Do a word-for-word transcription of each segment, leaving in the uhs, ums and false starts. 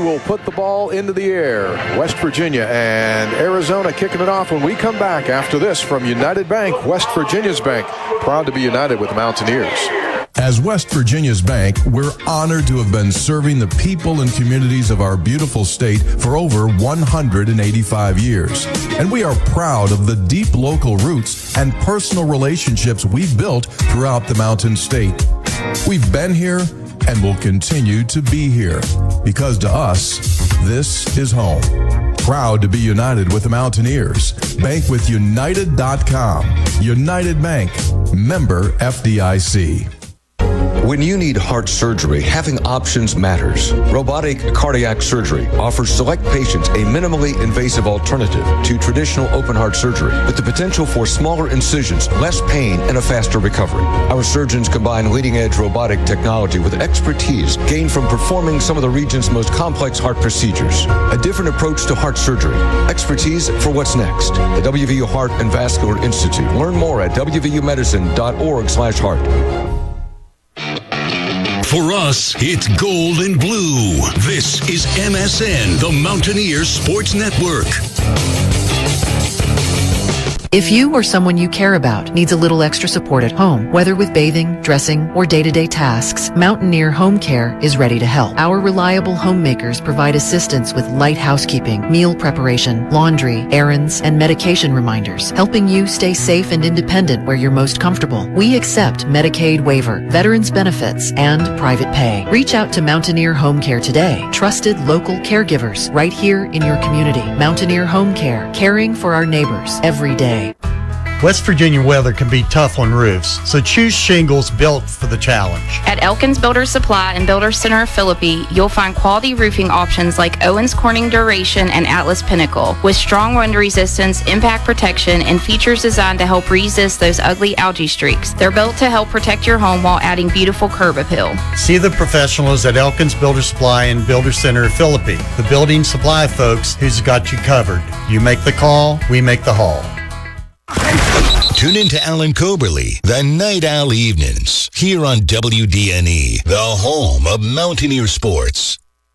will put the ball into the air. West Virginia and Arizona kicking it off when we come back after this from United Bank, West Virginia's bank. Proud to be united with the Mountaineers. As West Virginia's bank, we're honored to have been serving the people and communities of our beautiful state for over one hundred eighty-five years. And we are proud of the deep local roots and personal relationships we've built throughout the Mountain State. We've been here and will continue to be here because to us, this is home. Proud to be united with the Mountaineers. Bank with United dot com. United Bank. Member F D I C. When you need heart surgery, having options matters. Robotic cardiac surgery offers select patients a minimally invasive alternative to traditional open heart surgery, with the potential for smaller incisions, less pain, and a faster recovery. Our surgeons combine leading-edge robotic technology with expertise gained from performing some of the region's most complex heart procedures. A different approach to heart surgery. Expertise for what's next. The W V U Heart and Vascular Institute. Learn more at w v u medicine dot org slash heart. For us, it's gold and blue. This is M S N, the Mountaineers Sports Network. If you or someone you care about needs a little extra support at home, whether with bathing, dressing, or day-to-day tasks, Mountaineer Home Care is ready to help. Our reliable homemakers provide assistance with light housekeeping, meal preparation, laundry, errands, and medication reminders, helping you stay safe and independent where you're most comfortable. We accept Medicaid waiver, veterans benefits, and private pay. Reach out to Mountaineer Home Care today. Trusted local caregivers right here in your community. Mountaineer Home Care, caring for our neighbors every day. West Virginia weather can be tough on roofs, so choose shingles built for the challenge. At Elkins Builders Supply and Builders Center of Philippi, you'll find quality roofing options like Owens Corning Duration and Atlas Pinnacle, with strong wind resistance, impact protection, and features designed to help resist those ugly algae streaks. They're built to help protect your home while adding beautiful curb appeal. See the professionals at Elkins Builders Supply and Builders Center of Philippi, the building supply folks who's got you covered. You make the call, we make the haul. Tune in to Alan Coberly, the Night Owl Evenings, here on W D N E, the home of Mountaineer sports.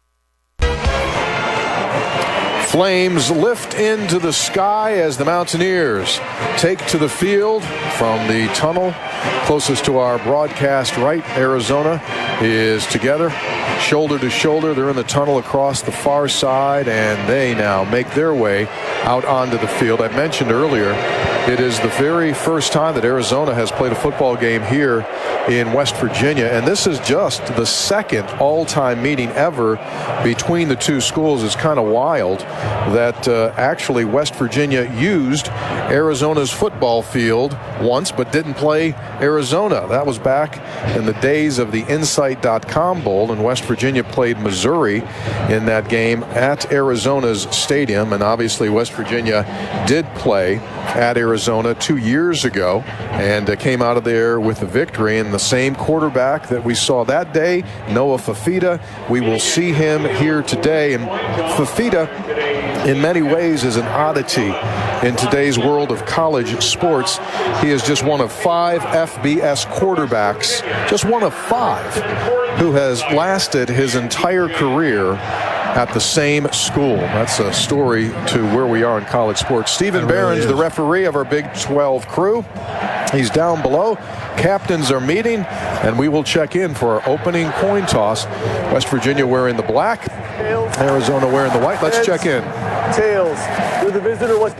Flames lift into the sky as the Mountaineers take to the field from the tunnel closest to our broadcast right. Arizona is together, shoulder to shoulder. They're in the tunnel across the far side, and they now make their way out onto the field. I mentioned earlier, it is the very first time that Arizona has played a football game here in West Virginia, and this is just the second all-time meeting ever between the two schools. It's kind of wild that uh, actually West Virginia used Arizona's football field once but didn't play Arizona. That was back in the days of the Insight dot com Bowl, and West Virginia played Missouri in that game at Arizona's stadium, and obviously West Virginia did play at Arizona two years ago and uh, came out of there with a victory. And the same quarterback that we saw that day, Noah Fifita, we will see him here today. And Fifita, in many ways, is an oddity in today's world of college sports. He is just one of five F B S quarterbacks, just one of five, who has lasted his entire career at the same school. That's a story to where we are in college sports. Stephen Behrens, really the referee of our Big twelve crew. He's down below. Captains are meeting, and we will check in for our opening coin toss. West Virginia wearing the black, Arizona wearing the white. Let's check in. Tails. You're the visitor. What's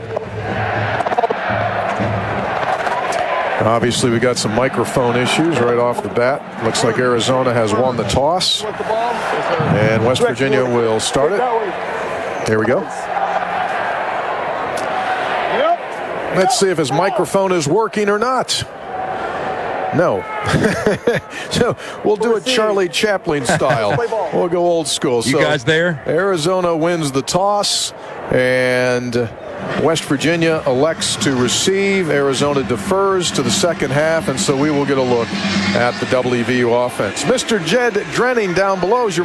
Obviously, we got some microphone issues right off the bat. Looks like Arizona has won the toss, and West Virginia will start it. There we go. Let's see if his microphone is working or not. No. So we'll do it Charlie Chaplin style. We'll go old school. You so guys there? Arizona wins the toss, and West Virginia elects to receive. Arizona defers to the second half, and so we will get a look at the W V U offense. Mister Jed Drenning down below is your